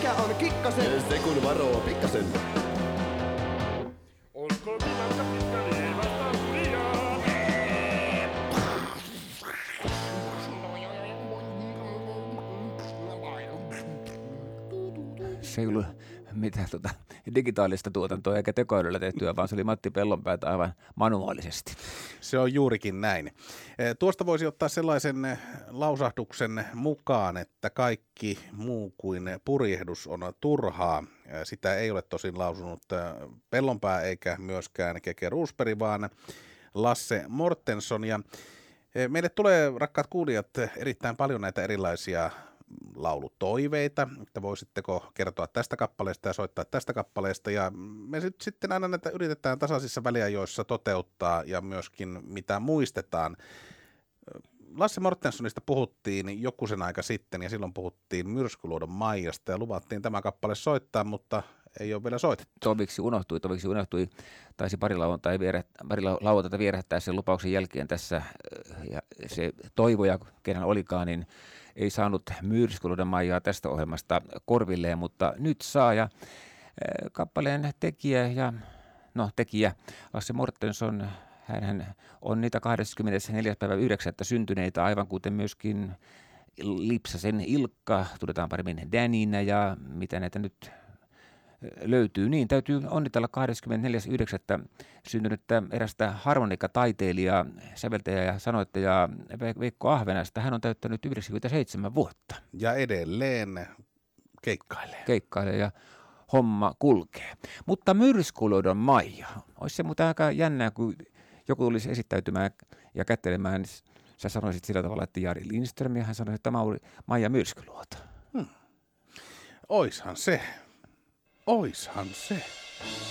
mikä on Kikkasen? Se kun varoo pikkasen. Onko matka pitkä, niin ei vastaa liian. Se ei ollut mitään digitaalista tuotantoa eikä tekoälyllä tehtyä, vaan se oli Matti Pellonpäätä aivan manuaalisesti. Se on juurikin näin. Tuosta voisi ottaa sellaisen lausahduksen mukaan, että kaikki muu kuin purjehdus on turhaa. Sitä ei ole tosin lausunut Pellonpää eikä myöskään Keke Roosberg, vaan Lasse Mortenson. Ja meille tulee, rakkaat kuulijat, erittäin paljon näitä erilaisia laulutoiveita, että voisitteko kertoa tästä kappaleesta ja soittaa tästä kappaleesta, ja me sitten aina näitä yritetään tasaisissa väliajoissa toteuttaa ja myöskin mitä muistetaan. Lasse Mortensonista puhuttiin jokusen aika sitten ja silloin puhuttiin Myrskyluodon Maijasta ja luvattiin tämä kappale soittaa, mutta ei ole vielä soitettu. Toviksi unohtui. Taisi pari lauantaita vierähtää sen lupauksen jälkeen tässä. Ja se toivoja, kenen olikaan, niin ei saanut Myrskyluodon Maijaa tästä ohjelmasta korvilleen, mutta nyt saa. Ja kappaleen tekijä Lasse Mortenson, hän on niitä 24.9. syntyneitä, aivan kuten myöskin Lipsasen Ilkka, tunnetaan paremmin Daninä ja mitä näitä nyt löytyy. Niin, täytyy onnitella 24.9. syntynyttä erästä harmonikataiteilijaa, säveltäjää ja sanoittajaa Veikko Ahvenasta. Hän on täyttänyt 97 vuotta. Ja edelleen keikkailee. Ja homma kulkee. Mutta Myrskyluodon Maija, olisi se mutta aika jännää, kun joku tulisi esittäytymään ja kättelemään. Sä sanoisit sillä tavalla, että Jari Lindström, ja hän sanoi, että tämä oli Maija Myrskyluoto. Oishan se.